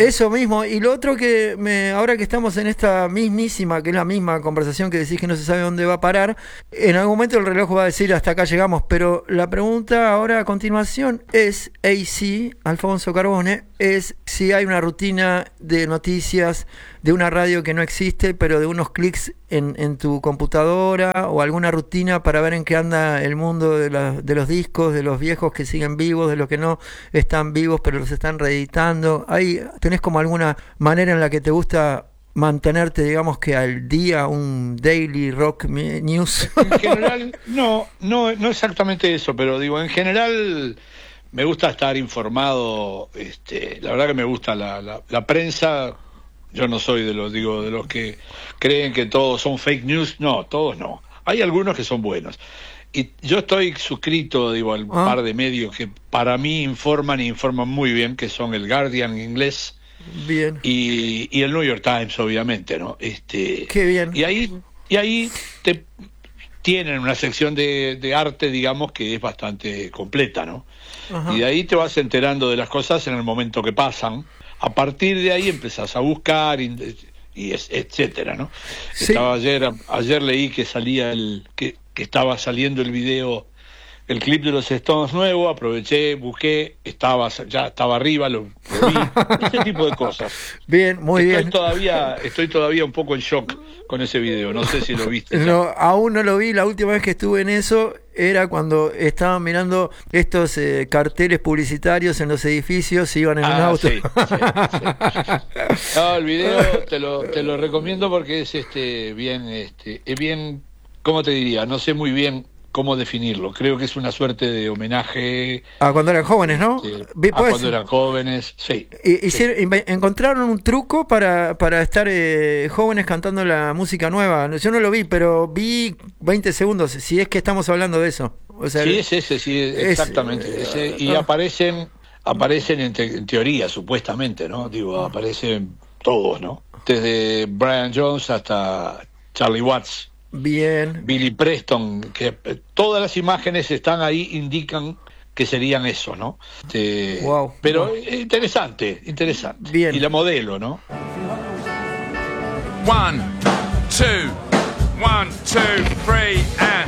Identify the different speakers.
Speaker 1: Eso mismo, y lo otro que ahora que estamos en esta mismísima, que es la misma conversación que decís que no se sabe dónde va a parar, en algún momento el reloj va a decir hasta acá llegamos, pero la pregunta ahora a continuación es, AC, Alfonso Carbone, es si hay una rutina de noticias de una radio que no existe, pero de unos clics en tu computadora, o alguna rutina para ver en qué anda el mundo de los discos, de los viejos que siguen vivos, de los que no están vivos pero los están reeditando. ¿Tenés como alguna manera en la que te gusta mantenerte, digamos, que al día, un daily rock news?
Speaker 2: En general, no exactamente eso, pero digo, en general me gusta estar informado. La verdad que me gusta la prensa. Yo no soy de los que creen que todos son fake news. No, todos no. Hay algunos que son buenos. Y yo estoy suscrito, al par de medios que para mí informan muy bien, que son el Guardian en inglés.
Speaker 1: Bien.
Speaker 2: Y el New York Times, obviamente, ¿no?
Speaker 1: Qué bien.
Speaker 2: Y ahí tienen una sección de arte, digamos, que es bastante completa, ¿no? Ajá. Y de ahí te vas enterando de las cosas en el momento que pasan. A partir de ahí empezás a buscar y etcétera, ¿no? Sí. Ayer leí que salía que estaba saliendo el video, el clip de los Stones nuevo, aproveché, busqué, ya estaba arriba, lo vi, ese tipo de cosas.
Speaker 1: Bien, muy bien.
Speaker 2: Estoy todavía un poco en shock con ese video, no sé si lo viste.
Speaker 1: No, aún no lo vi. La última vez que estuve en eso era cuando estaban mirando estos carteles publicitarios en los edificios y iban en un auto.
Speaker 2: Sí. No, el video te lo recomiendo porque es bien, ¿cómo te diría? No sé muy bien cómo definirlo. Creo que es una suerte de homenaje
Speaker 1: a cuando eran jóvenes, ¿no?
Speaker 2: Cuando eran jóvenes, sí.
Speaker 1: ¿Encontraron un truco para estar jóvenes cantando la música nueva? Yo no lo vi, pero vi 20 segundos, si es que estamos hablando de eso. O sea,
Speaker 2: sí, es ese, sí, exactamente. Y aparecen en teoría, supuestamente, ¿no? Aparecen todos, ¿no? Desde Brian Jones hasta Charlie Watts.
Speaker 1: Bien.
Speaker 2: Billy Preston, que todas las imágenes están ahí, indican que serían eso, ¿no?
Speaker 1: Wow.
Speaker 2: Pero interesante.
Speaker 1: Bien.
Speaker 2: Y la modelo, ¿no?
Speaker 3: 1, 2, 1, 2, 3 and